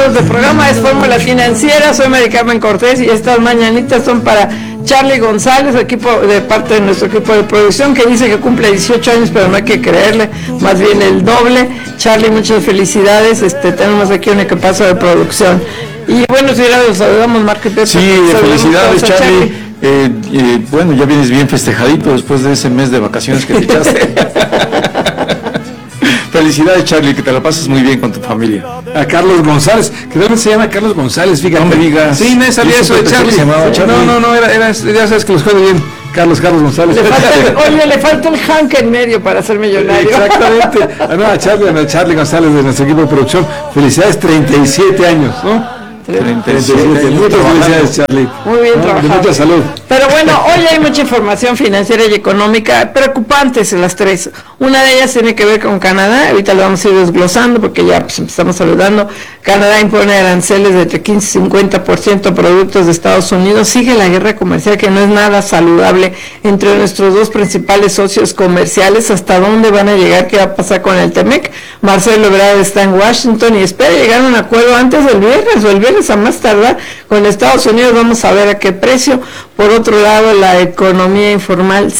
minutos de programa, es Fórmula Financiera, soy Mari Carmen Cortés y estas mañanitas son para Charlie González, de parte de nuestro equipo de producción, que dice que cumple 18 años, pero no hay que creerle, más bien el doble. Charlie, muchas felicidades, tenemos aquí un equipazo de producción. Y bueno, si ahora los saludamos, Marco y Pepe. Sí, felicidades, Charlie. Bueno, ya vienes bien festejadito después de ese mes de vacaciones que te echaste. Felicidades, Charlie, que te la pases muy bien con tu familia. A Carlos González, que realmente se llama Carlos González, fíjate. No me digas. Sí, me sabía eso de Charlie. No, era, ya sabes que los juega bien. Carlos González. Le falta el Hank en medio para ser millonario. Exactamente. A Charlie González de nuestro equipo de producción. Felicidades, 37 años, ¿no? 37. Muchas felicidades, Charlie. Muy bien trabajado. Mucha salud. Pero bueno, hoy hay mucha información financiera y económica preocupantes en las tres. Una de ellas tiene que ver con Canadá. Ahorita lo vamos a ir desglosando porque ya empezamos saludando. Canadá impone aranceles de entre 15 y 50% a productos de Estados Unidos. Sigue la guerra comercial, que no es nada saludable entre nuestros dos principales socios comerciales. ¿Hasta dónde van a llegar? ¿Qué va a pasar con el TEMEC? Marcelo Ebrard está en Washington y espera llegar a un acuerdo antes del viernes o el viernes a más tardar con Estados Unidos. Vamos a ver a qué precio. Por otro lado, la economía informal,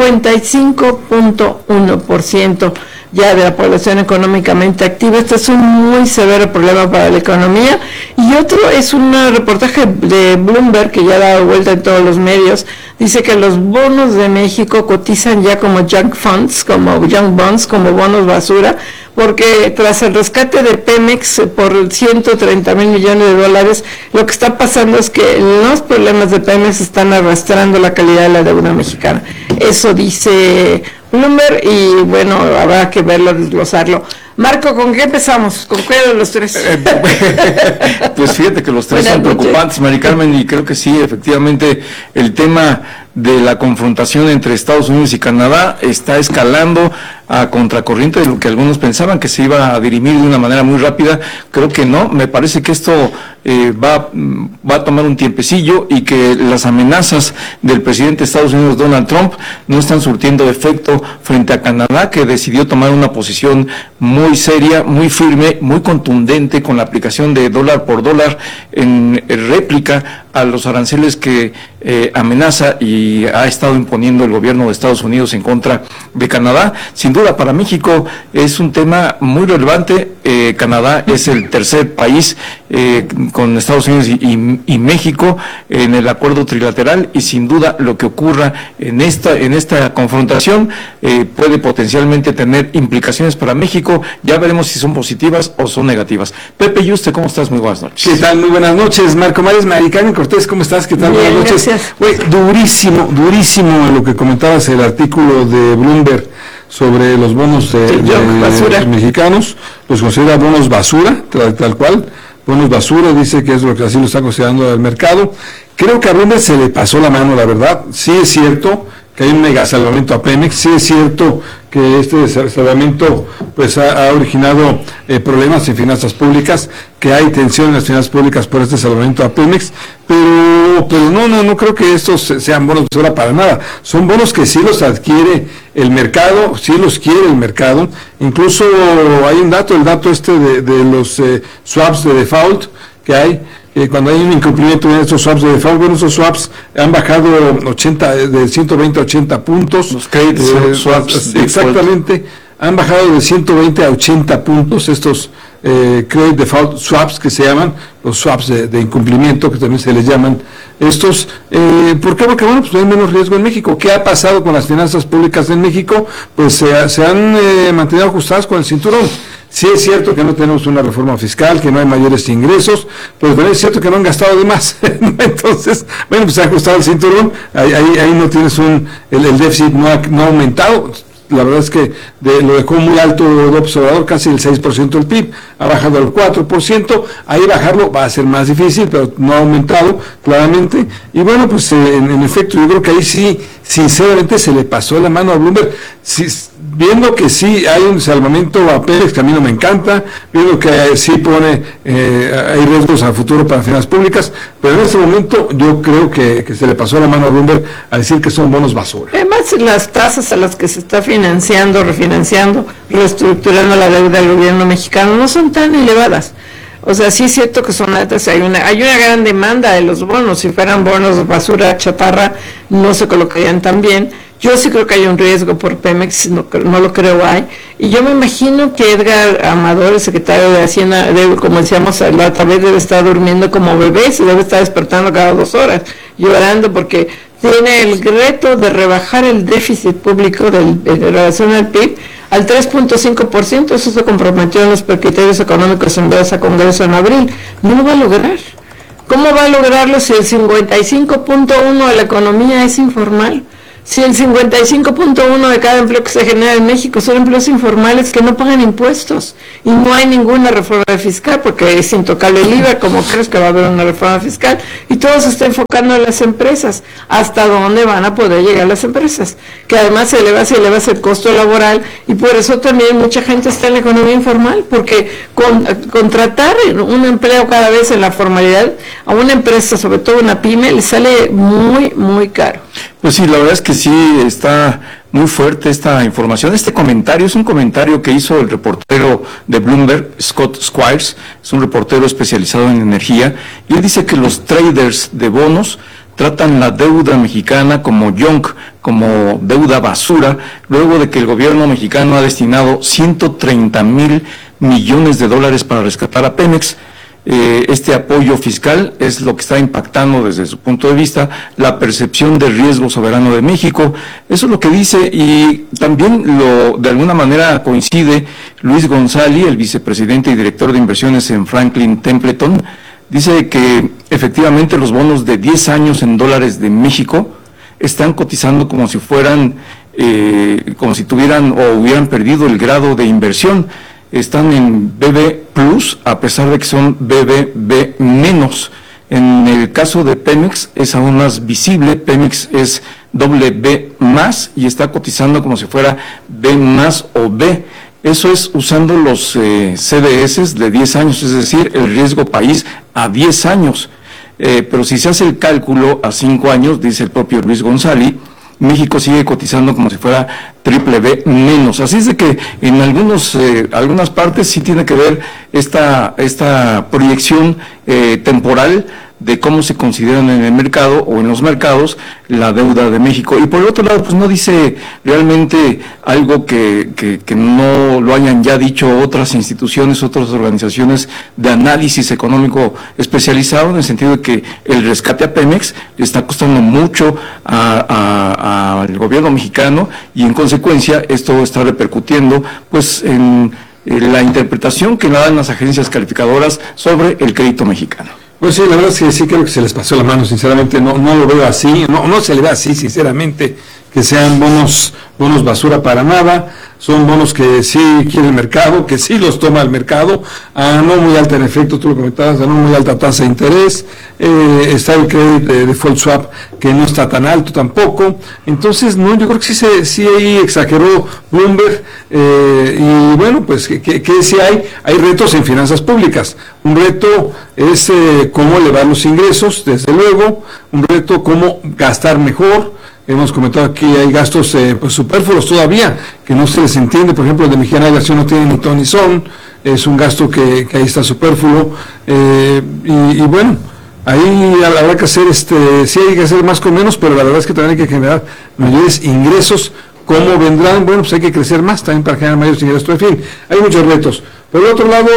55.1% ya de la población económicamente activa. Este es un muy severo problema para la economía. Y otro es un reportaje de Bloomberg que ya ha dado vuelta en todos los medios. Dice que los bonos de México cotizan ya como junk bonds, como bonos basura, porque tras el rescate de Pemex por 130 mil millones de dólares, lo que está pasando es que los problemas de Pemex están arrastrando la calidad de la deuda mexicana. Eso dice Bloomberg y bueno, habrá que verlo, desglosarlo. Marco, ¿con qué empezamos? ¿Con cuál de los tres? Pues fíjate que los tres son preocupantes, Mari Carmen, y creo que sí, efectivamente, el tema de la confrontación entre Estados Unidos y Canadá está escalando a contracorriente de lo que algunos pensaban que se iba a dirimir de una manera muy rápida. Creo que no, me parece que esto va a tomar un tiempecillo y que las amenazas del presidente de Estados Unidos, Donald Trump, no están surtiendo efecto frente a Canadá, que decidió tomar una posición muy seria, muy firme, muy contundente con la aplicación de dólar por dólar en réplica a los aranceles que amenaza y ha estado imponiendo el gobierno de Estados Unidos en contra de Canadá. Sin duda, para México es un tema muy relevante. Canadá es el tercer país con Estados Unidos y México en el acuerdo trilateral, y sin duda lo que ocurra en esta confrontación puede potencialmente tener implicaciones para México. Ya veremos si son positivas o son negativas. Pepe Yuste, ¿cómo estás? Muy buenas noches. ¿Qué tal? Muy buenas noches, Marco Mares. Mari Carmen Cortés, ¿cómo estás? ¿Qué tal? Bien, buenas noches. Durísimo lo que comentabas, el artículo de Bloomberg sobre los bonos de mexicanos. Los considera bonos basura, tal cual. Bonos basura, dice que es lo que así lo está considerando el mercado. Creo que a Bloomberg se le pasó la mano, la verdad. Sí es cierto que hay un mega salvamento a Pemex, sí es cierto que este salvamento pues ha originado problemas en finanzas públicas, que hay tensión en las finanzas públicas por este salvamento a Pemex, pero no creo que estos sean bonos de basura para nada. Son bonos que sí los adquiere el mercado, sí los quiere el mercado. Incluso hay un dato, el dato de los swaps de default que hay. Cuando hay un incumplimiento en estos swaps de default, bueno, esos swaps han bajado de 120 a 80 puntos. Los credit swaps. Exactamente, han bajado de 120 a 80 puntos estos credit default swaps, que se llaman los swaps de incumplimiento, que también se les llaman estos. ¿Por qué? Porque bueno, pues hay menos riesgo en México. ¿Qué ha pasado con las finanzas públicas en México? Pues se han mantenido ajustadas con el cinturón. Sí es cierto que no tenemos una reforma fiscal, que no hay mayores ingresos, pero también es cierto que no han gastado de más. Entonces, bueno, pues se ha ajustado el cinturón, ahí no tienes el déficit no ha aumentado. La verdad es que lo dejó muy alto el observador, casi el 6% del PIB, ha bajado al 4%, ahí bajarlo va a ser más difícil, pero no ha aumentado claramente. Y bueno, pues en efecto, yo creo que ahí sí, sinceramente, se le pasó la mano a Bloomberg. Viendo que sí hay un salvamento a Pemex, que a mí no me encanta, viendo que sí pone, hay riesgos a futuro para finanzas públicas, pero en este momento yo creo que se le pasó la mano a Bloomberg a decir que son bonos basura. Además, las tasas a las que se está refinanciando, reestructurando la deuda del gobierno mexicano no son tan elevadas. O sea, sí es cierto que son altas, hay una gran demanda de los bonos. Si fueran bonos de basura chatarra, no se colocarían tan bien. Yo sí creo que hay un riesgo por Pemex, no lo creo hay. Y yo me imagino que Edgar Amador, el secretario de Hacienda, como decíamos la otra vez, debe estar durmiendo como bebé, se debe estar despertando cada 2 horas, llorando porque tiene el reto de rebajar el déficit público en relación al PIB al 3.5%, eso se comprometió en los criterios económicos enviados a Congreso en abril. No lo va a lograr. ¿Cómo va a lograrlo si el 55.1% de la economía es informal? Si el 55.1% de cada empleo que se genera en México son empleos informales que no pagan impuestos y no hay ninguna reforma fiscal porque es intocable el IVA, como crees que va a haber una reforma fiscal, y todo se está enfocando en las empresas. ¿Hasta dónde van a poder llegar las empresas? Que además se eleva el costo laboral y por eso también mucha gente está en la economía informal, porque contratar un empleo cada vez en la formalidad a una empresa, sobre todo una pyme, le sale muy, muy caro. Pues sí, la verdad es que sí está muy fuerte esta información. Este comentario es un comentario que hizo el reportero de Bloomberg, Scott Squires, es un reportero especializado en energía, y él dice que los traders de bonos tratan la deuda mexicana como junk, como deuda basura, luego de que el gobierno mexicano ha destinado 130,000 millones de dólares para rescatar a Pemex. Este apoyo fiscal es lo que está impactando desde su punto de vista la percepción del riesgo soberano de México. Eso es lo que dice, y también de alguna manera coincide Luis González, el vicepresidente y director de inversiones en Franklin Templeton. Dice que efectivamente los bonos de 10 años en dólares de México están cotizando como si fueran, como si tuvieran o hubieran perdido el grado de inversión. Están en BB Plus, a pesar de que son BBB menos. En el caso de Pemex es aún más visible. Pemex es B más y está cotizando como si fuera B más o B. Eso es usando los CDS de 10 años, es decir, el riesgo país a 10 años. Pero si se hace el cálculo a 5 años, dice el propio Luis González, México sigue cotizando como si fuera BBB menos. Así es de que en algunas partes sí tiene que ver esta proyección temporal de cómo se consideran en el mercado o en los mercados la deuda de México. Y por el otro lado, pues no dice realmente algo que no lo hayan ya dicho otras instituciones, otras organizaciones de análisis económico especializado, en el sentido de que el rescate a Pemex le está costando mucho al gobierno mexicano, y en consecuencia esto está repercutiendo pues en la interpretación que dan las agencias calificadoras sobre el crédito mexicano. Pues sí, la verdad es que sí creo que se les pasó la mano, sinceramente, no lo veo así, no se le ve así, sinceramente, que sean bonos basura para nada. Son bonos que sí quiere el mercado, que sí los toma el mercado, a no muy alta, en efecto, tú lo comentabas, a no muy alta tasa de interés. Está el credit de default swap, que no está tan alto tampoco. Entonces, no, yo creo que sí ahí exageró Bloomberg, y bueno, pues que sí hay retos en finanzas públicas. Un reto es cómo elevar los ingresos, desde luego. Un reto cómo gastar mejor. Hemos comentado aquí, hay gastos pues superfluos todavía, que no se les entiende. Por ejemplo, el de Mexicana de Acción no tiene ni ton ni son, es un gasto que ahí está superfluo, y bueno, ahí habrá que hacer, sí hay que hacer más con menos, pero la verdad es que también hay que generar mayores ingresos. ¿Cómo vendrán? Bueno, pues hay que crecer más también para generar mayores ingresos. En fin, hay muchos retos. Por el otro lado,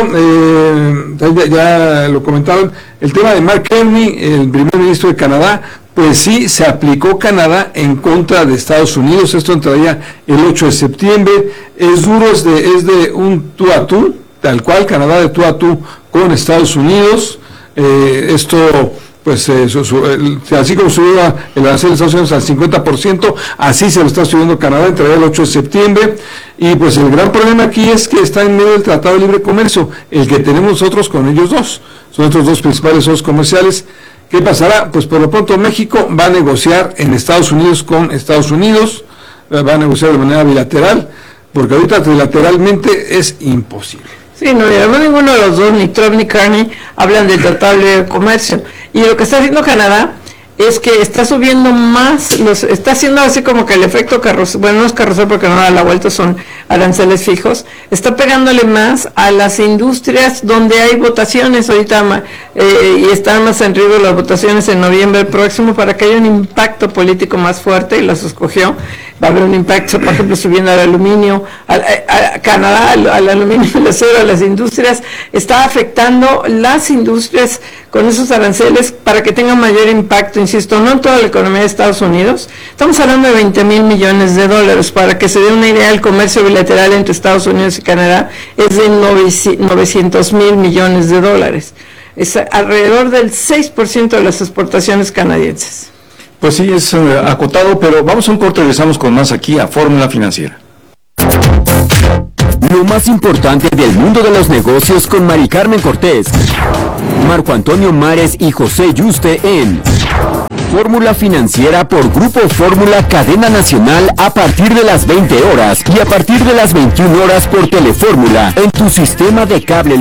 ya lo comentaban, el tema de Mark Carney, el primer ministro de Canadá, pues sí, se aplicó Canadá en contra de Estados Unidos. Esto entraría el 8 de septiembre. Es duro, es de un tú a tú, tal cual, Canadá de tú a tú con Estados Unidos. Esto, pues, así como subió el arancel de Estados Unidos al 50%, así se lo está subiendo Canadá, entraría el 8 de septiembre. Y pues el gran problema aquí es que está en medio del Tratado de Libre Comercio, el que tenemos nosotros con ellos dos. Son nuestros dos principales socios comerciales. ¿Qué pasará? Pues por lo pronto México va a negociar en Estados Unidos con Estados Unidos, va a negociar de manera bilateral, porque ahorita trilateralmente es imposible. Sí, no, y además ninguno de los dos, ni Trump ni Carney, hablan del Tratado de Libre Comercio. Y lo que está haciendo Canadá es que está subiendo más, está haciendo así como que el efecto carrusel, bueno, no es carrusel porque no da la vuelta, son aranceles fijos, está pegándole más a las industrias donde hay votaciones ahorita, y están más en riesgo las votaciones en noviembre próximo para que haya un impacto político más fuerte, y las escogió. Va a haber un impacto, por ejemplo, subiendo al aluminio, a Canadá, al aluminio, al acero, a las industrias. Está afectando las industrias con esos aranceles para que tengan mayor impacto, insisto, no en toda la economía de Estados Unidos. Estamos hablando de $20,000 millones. Para que se dé una idea, el comercio bilateral entre Estados Unidos y Canadá es de $900,000 millones. Es alrededor del 6% de las exportaciones canadienses. Pues sí, es acotado, pero vamos a un corte y regresamos con más aquí a Fórmula Financiera. Lo más importante del mundo de los negocios con Mari Carmen Cortés, Marco Antonio Mares y José Yuste en Fórmula Financiera por Grupo Fórmula Cadena Nacional a partir de las 20 horas y a partir de las 21 horas por Telefórmula en tu sistema de cable